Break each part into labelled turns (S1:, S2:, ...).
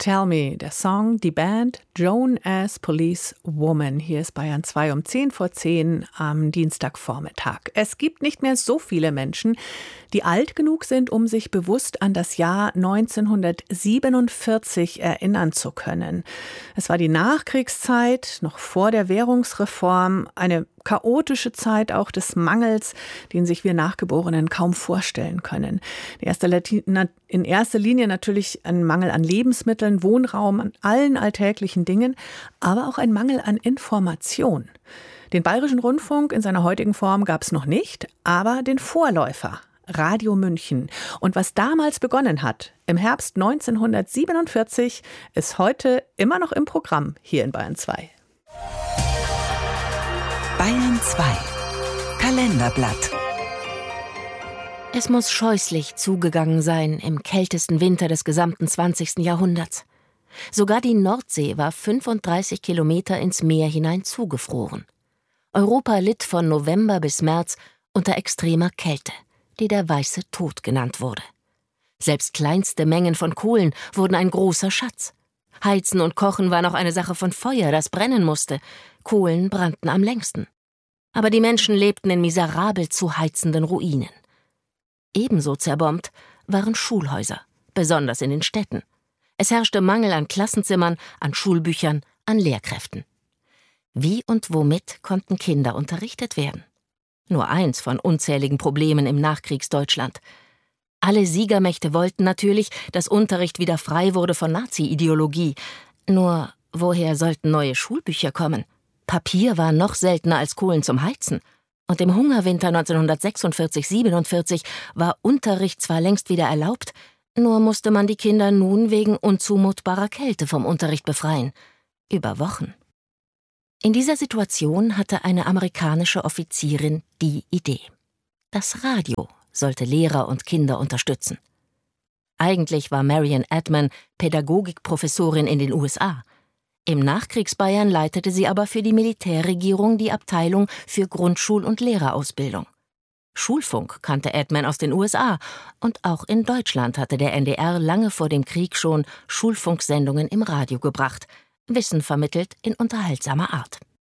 S1: Tell Me, der Song, die Band Joan as Police Woman. Hier ist Bayern 2 um 10:10 am Dienstagvormittag. Es gibt nicht mehr so viele Menschen, die alt genug sind, um sich bewusst an das Jahr 1947 erinnern zu können. Es war die Nachkriegszeit, noch vor der Währungsreform, eine chaotische Zeit auch des Mangels, den sich wir Nachgeborenen kaum vorstellen können. In erster Linie natürlich ein Mangel an Lebensmitteln, Wohnraum, an allen alltäglichen Dingen, aber auch ein Mangel an Information. Den Bayerischen Rundfunk in seiner heutigen Form gab es noch nicht, aber den Vorläufer, Radio München. Und was damals begonnen hat, im Herbst 1947, ist heute immer noch im Programm hier in Bayern 2.
S2: Bayern 2 Kalenderblatt.
S3: Es muss scheußlich zugegangen sein im kältesten Winter des gesamten 20. Jahrhunderts. Sogar die Nordsee war 35 Kilometer ins Meer hinein zugefroren. Europa litt von November bis März unter extremer Kälte, die der weiße Tod genannt wurde. Selbst kleinste Mengen von Kohlen wurden ein großer Schatz. Heizen und Kochen war noch eine Sache von Feuer, das brennen musste. Kohlen brannten am längsten. Aber die Menschen lebten in miserabel zu heizenden Ruinen. Ebenso zerbombt waren Schulhäuser, besonders in den Städten. Es herrschte Mangel an Klassenzimmern, an Schulbüchern, an Lehrkräften. Wie und womit konnten Kinder unterrichtet werden? Nur eins von unzähligen Problemen im Nachkriegsdeutschland. Alle Siegermächte wollten natürlich, dass Unterricht wieder frei wurde von Nazi-Ideologie. Nur woher sollten neue Schulbücher kommen? Papier war noch seltener als Kohlen zum Heizen. Und im Hungerwinter 1946/47 war Unterricht zwar längst wieder erlaubt, nur musste man die Kinder nun wegen unzumutbarer Kälte vom Unterricht befreien. Über Wochen. In dieser Situation hatte eine amerikanische Offizierin die Idee. Das Radio sollte Lehrer und Kinder unterstützen. Eigentlich war Marian Edman Pädagogikprofessorin in den USA. Im Nachkriegsbayern leitete sie aber für die Militärregierung die Abteilung für Grundschul- und Lehrerausbildung. Schulfunk kannte Edman aus den USA und auch in Deutschland hatte der NDR lange vor dem Krieg schon Schulfunksendungen im Radio gebracht, Wissen vermittelt in unterhaltsamer Art.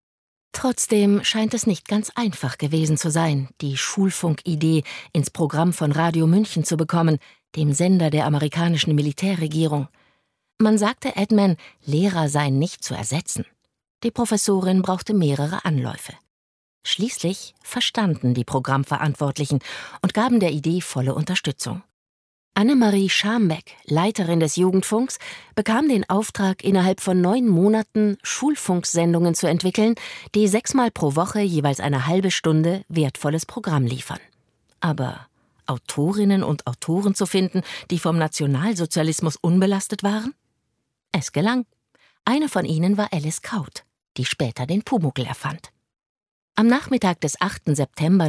S3: Trotzdem scheint es nicht ganz einfach gewesen zu sein, die Schulfunkidee ins Programm von Radio München zu bekommen, dem Sender der amerikanischen Militärregierung. Man sagte Edman, Lehrer seien nicht zu ersetzen. Die Professorin brauchte mehrere Anläufe. Schließlich verstanden die Programmverantwortlichen und gaben der Idee volle Unterstützung. Annemarie Schambeck, Leiterin des Jugendfunks, bekam den Auftrag, innerhalb von 9 Monaten Schulfunksendungen zu entwickeln, die 6-mal pro Woche jeweils eine halbe Stunde wertvolles Programm liefern. Aber Autorinnen und Autoren zu finden, die vom Nationalsozialismus unbelastet waren? Es gelang. Eine von ihnen war Alice Kaut, die später den Pumuckl erfand. Am Nachmittag des 8. September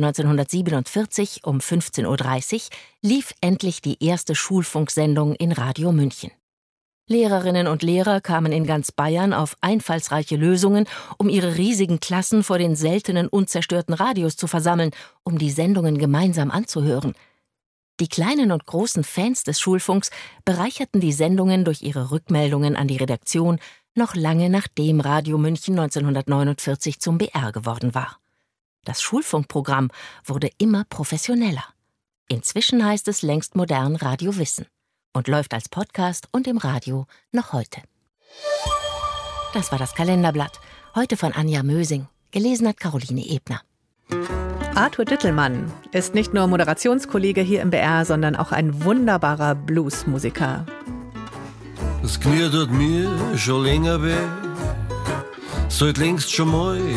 S3: 1947 um 15:30 Uhr lief endlich die erste Schulfunksendung in Radio München. Lehrerinnen und Lehrer kamen in ganz Bayern auf einfallsreiche Lösungen, um ihre riesigen Klassen vor den seltenen unzerstörten Radios zu versammeln, um die Sendungen gemeinsam anzuhören. Die kleinen und großen Fans des Schulfunks bereicherten die Sendungen durch ihre Rückmeldungen an die Redaktion, noch lange nachdem Radio München 1949 zum BR geworden war. Das Schulfunkprogramm wurde immer professioneller. Inzwischen heißt es längst modern Radio Wissen und läuft als Podcast und im Radio noch heute. Das war das Kalenderblatt, heute von Anja Mösing, gelesen hat Caroline Ebner.
S1: Arthur Dittelmann ist nicht nur Moderationskollege hier im BR, sondern auch ein wunderbarer Bluesmusiker.
S4: Das Knie tut mir schon länger weh, sollte längst schon mal